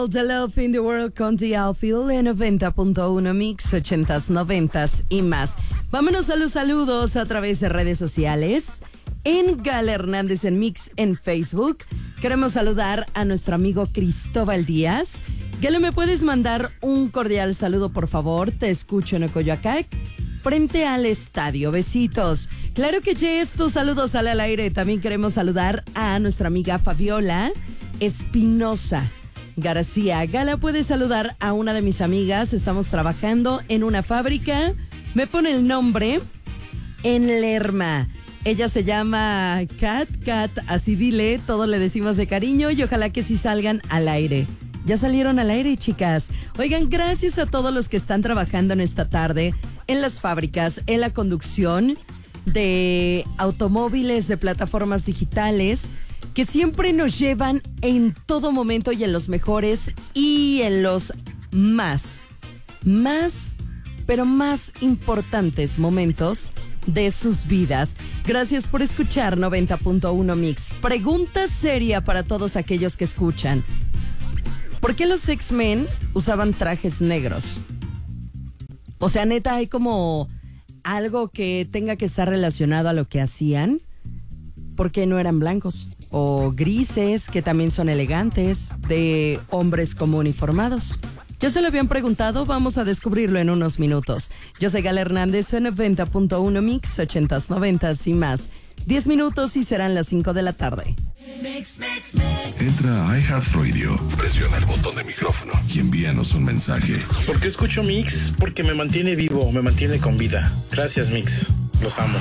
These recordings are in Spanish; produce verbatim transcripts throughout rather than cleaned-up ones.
The Love in the World con The Outfield en noventa punto uno Mix, ochentas, noventas y más. Vámonos a los saludos a través de redes sociales. En Gala Hernández en Mix en Facebook. Queremos saludar a nuestro amigo Cristóbal Díaz. Gala, ¿me puedes mandar un cordial saludo, por favor? Te escucho en Ocoyoacac, frente al estadio. Besitos. Claro que yes, tus saludos sale al aire. También queremos saludar a nuestra amiga Fabiola Espinosa García. Gala, puedes saludar a una de mis amigas. Estamos trabajando en una fábrica. Me pone el nombre en Lerma. Ella se llama Kat, Kat, así dile, todos le decimos de cariño y ojalá que sí salgan al aire. Ya salieron al aire, chicas. Oigan, gracias a todos los que están trabajando en esta tarde en las fábricas, en la conducción de automóviles, de plataformas digitales, que siempre nos llevan en todo momento y en los mejores y en los más, más, pero más importantes momentos de sus vidas. Gracias por escuchar noventa punto uno Mix. Pregunta seria para todos aquellos que escuchan. ¿Por qué los X-Men usaban trajes negros? O sea, neta, hay como algo que tenga que estar relacionado a lo que hacían. ¿Por qué no eran blancos? O grises, que también son elegantes, de hombres como uniformados. Ya se lo habían preguntado, vamos a descubrirlo en unos minutos. Yo soy Gala Hernández en noventa punto uno Mix, ochentas, noventas y más. Diez minutos y serán las cinco de la tarde. Entra a iHeartRadio, presiona el botón de micrófono y envíanos un mensaje. ¿Por qué escucho Mix? Porque me mantiene vivo, me mantiene con vida. Gracias, Mix. Los amo.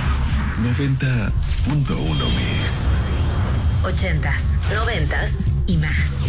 noventa punto uno Mix. Ochentas, noventas y más.